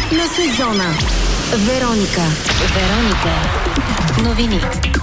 на сезона. Вероника. Новини.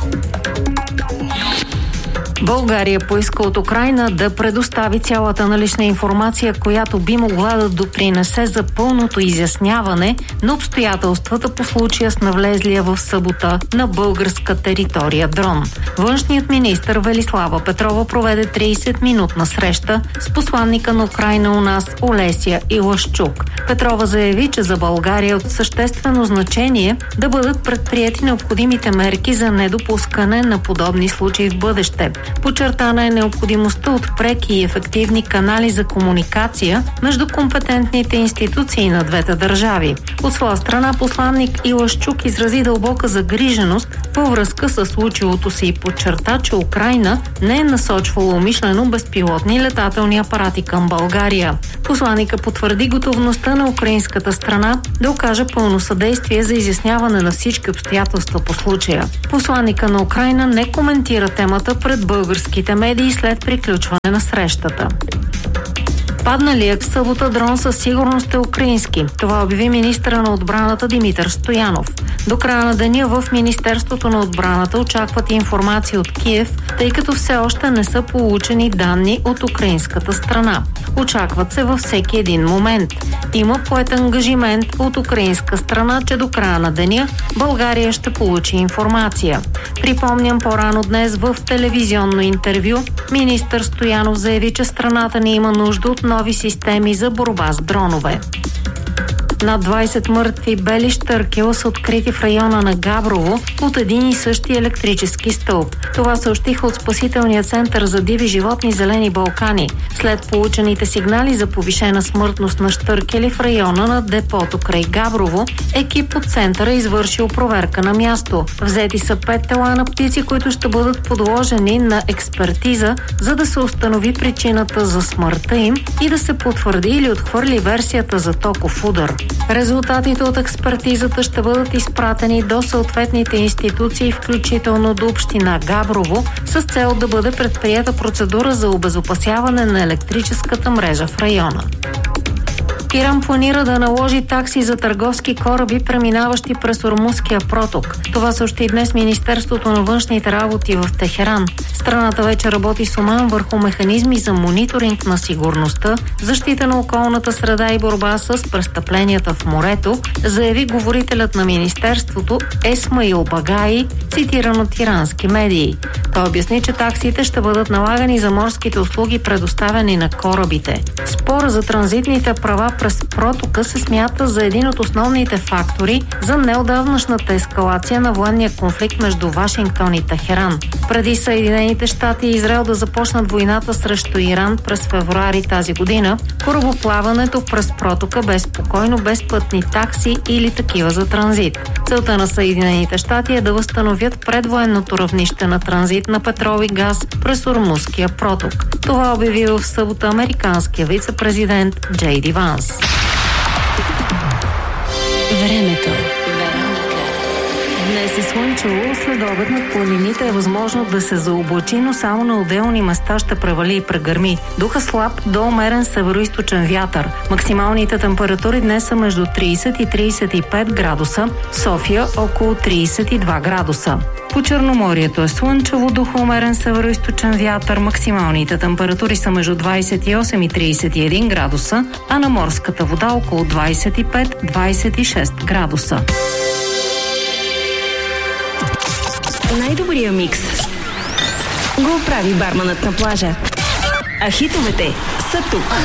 България поиска от Украйна да предостави цялата налична информация, която би могла да допринесе за пълното изясняване на обстоятелствата по случая с навлезлия в събота на българска територия дрон. Външният министър Велислава Петрова проведе 30-минутна среща с посланника на Украйна у нас Олеся Илашчук. Петрова заяви, че за България е от съществено значение да бъдат предприети необходимите мерки за недопускане на подобни случаи в бъдеще. Подчертана е необходимостта от преки и ефективни канали за комуникация между компетентните институции на двете държави. От своя страна посланник Илашчук изрази дълбока загриженост във връзка с случилото се и подчерта, че Украйна не е насочвала умишлено безпилотни летателни апарати към България. Посланника потвърди готовността на украинската страна да окаже пълно съдействие за изясняване на всички обстоятелства по случая. Посланника на Украйна не коментира темата пред българските медии след приключване на срещата. Падналият в събота дрон със сигурност е украински. Това обяви министъра на отбраната Димитър Стоянов. До края на деня в Министерството на отбраната очакват информация от Киев, тъй като все още не са получени данни от украинската страна. Очакват се във всеки един момент. Има поет ангажимент от украинска страна, че до края на деня България ще получи информация. Припомням, по-рано днес в телевизионно интервю министър Стоянов заяви, че страната ни има нужда от нови системи за борба с дронове. Над 20 мъртви бели щъркела са открити в района на Габрово от един и същи електрически стълб. Това съобщиха от Спасителния център за диви животни Зелени Балкани. След получените сигнали за повишена смъртност на щъркели в района на депото край Габрово, екип от центъра извършил проверка на място. Взети са 5 тела на птици, които ще бъдат подложени на експертиза, за да се установи причината за смъртта им и да се потвърди или отхвърли версията за токов удар. Резултатите от експертизата ще бъдат изпратени до съответните институции, включително до община Габрово, с цел да бъде предприета процедура за обезопасяване на електрическата мрежа в района. Иран планира да наложи такси за търговски кораби, преминаващи през Ормузския проток. Това съобщи днес Министерството на външните работи в Техеран. Страната вече работи с Оман върху механизми за мониторинг на сигурността, защита на околната среда и борба с престъпленията в морето, заяви говорителят на Министерството Есмаил Багаи, цитиран от ирански медии. Той обясни, че таксите ще бъдат налагани за морските услуги, предоставени на корабите. Спора за транзитните права през протока се смята за един от основните фактори за неотдавнашната ескалация на военния конфликт между Вашингтон и Техеран. Преди Съединените щати и Израел да започнат войната срещу Иран през февруари тази година, корабоплаването през протока бе спокойно, без пътни такси или такива за транзит. Целта на Съединените щати е да възстановят предвоенното равнище на транзит на петрол и газ през Ормузския проток. Това обяви в събота американския вице-президент Джей Ди Ванс. Времето. Днес е слънчево, след обед над планините е възможно да се заоблачи, но само на отделни места ще превали и прегърми. Духа слаб до умерен североизточен вятър. Максималните температури днес са между 30 и 35 градуса, София около 32 градуса. По Черноморието е слънчево, духа умерен североизточен вятър. Максималните температури са между 28 и 31 градуса, а на морската вода около 25-26 градуса. Най-добрия микс го прави барманът на плажа. А хитовете са тук.